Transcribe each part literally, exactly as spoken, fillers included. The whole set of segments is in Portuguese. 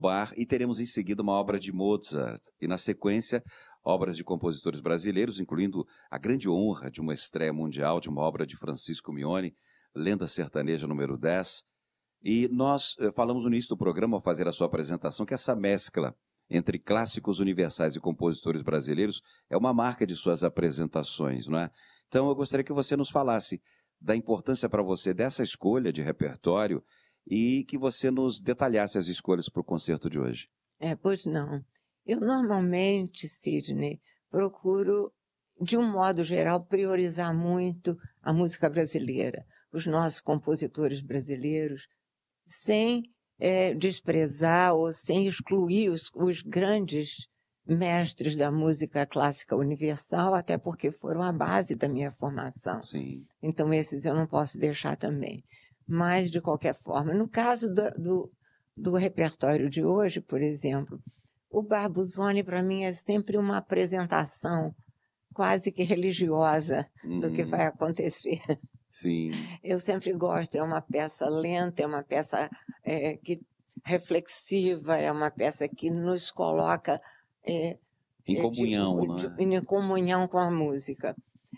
Bar, e teremos em seguida uma obra de Mozart, e na sequência, obras de compositores brasileiros, incluindo a grande honra de uma estreia mundial de uma obra de Francisco Mione, Lenda Sertaneja número dez. E nós eh, falamos no início do programa, ao fazer a sua apresentação, que essa mescla entre clássicos universais e compositores brasileiros é uma marca de suas apresentações, não é? Então eu gostaria que você nos falasse da importância para você dessa escolha de repertório e que você nos detalhasse as escolhas para o concerto de hoje. É, pois não. Eu normalmente, Sidney, procuro, de um modo geral, priorizar muito a música brasileira, os nossos compositores brasileiros, sem é, desprezar ou sem excluir os, os grandes mestres da música clássica universal, até porque foram a base da minha formação. Sim. Então, esses eu não posso deixar também. Mas, de qualquer forma, no caso do, do, do repertório de hoje, por exemplo, o Barbusoni, para mim, é sempre uma apresentação quase que religiosa Uhum. do que vai acontecer. Sim. Eu sempre gosto, é uma peça lenta, é uma peça é, que, reflexiva, é uma peça que nos coloca é, em comunhão, de, né? de, em comunhão com a música.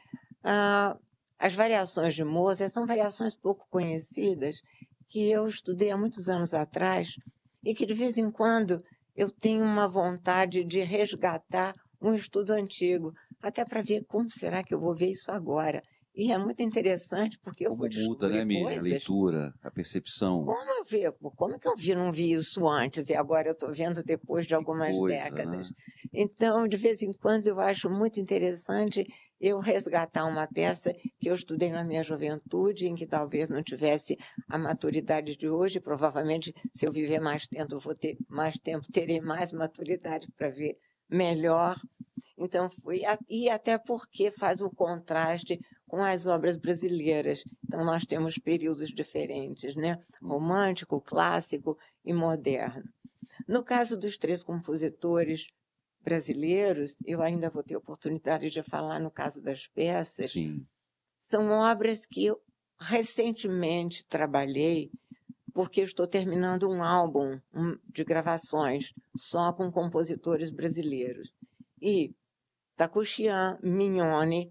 Ah, as variações de Mozart são variações pouco conhecidas, que eu estudei há muitos anos atrás e que, de vez em quando, eu tenho uma vontade de resgatar um estudo antigo, até para ver como será que eu vou ver isso agora. E é muito interessante, porque eu como vou descobrir muda, né, Miriam? coisas. A leitura, a percepção. Como eu vi, como que eu vi, não vi isso antes e agora eu estou vendo depois de algumas coisa, décadas. Né? Então, de vez em quando, eu acho muito interessante eu resgatar uma peça que eu estudei na minha juventude, em que talvez não tivesse a maturidade de hoje. Provavelmente, se eu viver mais tempo, eu vou ter mais tempo, terei mais maturidade para ver melhor. Então, fui, e até porque faz o contraste com as obras brasileiras. Então, nós temos períodos diferentes, né? Romântico, clássico e moderno. No caso dos três compositores brasileiros, eu ainda vou ter oportunidade de falar no caso das peças. Sim. São obras que eu recentemente trabalhei, porque eu estou terminando um álbum de gravações só com compositores brasileiros. E Takuchian, Mignone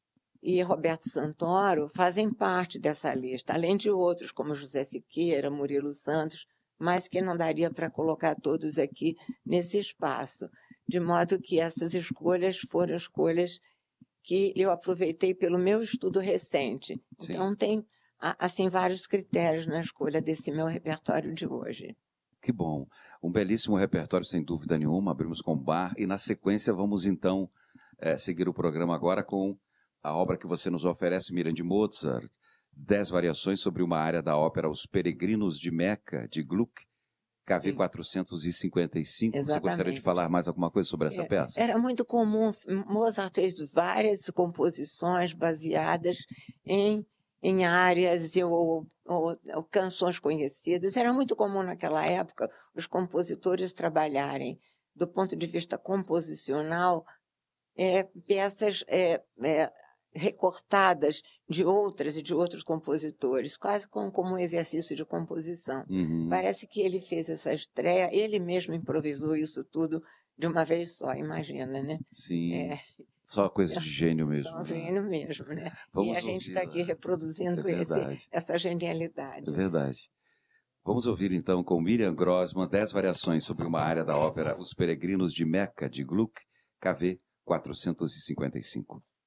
e Roberto Santoro fazem parte dessa lista, além de outros, como José Siqueira, Murilo Santos, mas que não daria para colocar todos aqui nesse espaço. De modo que essas escolhas foram escolhas que eu aproveitei pelo meu estudo recente. Sim. Então, tem assim, vários critérios na escolha desse meu repertório de hoje. Que bom. Um belíssimo repertório, sem dúvida nenhuma. Abrimos com Bar e, na sequência, vamos, então, é, seguir o programa agora com a obra que você nos oferece, Miriam, de Mozart. Dez variações sobre uma área da ópera Os Peregrinos de Meca, de Gluck, K V quatrocentos e cinquenta e cinco. Exatamente. Você gostaria de falar mais alguma coisa sobre essa é, peça? Era muito comum, Mozart fez várias composições baseadas em, em áreas ou, ou, ou canções conhecidas. Era muito comum naquela época os compositores trabalharem, do ponto de vista composicional, é, peças é, é, recortadas de outras e de outros compositores, quase como, como um exercício de composição. Uhum. Parece que ele fez essa estreia, ele mesmo improvisou isso tudo de uma vez só, imagina, né? Sim, é, só coisa de gênio mesmo. Só né? gênio mesmo, né? Vamos e a gente está aqui ouvir, reproduzindo é esse, essa genialidade. É verdade. Vamos ouvir então com Miriam Grossman dez variações sobre uma área da ópera Os Peregrinos de Meca, de Gluck, K V quatrocentos e cinquenta e cinco.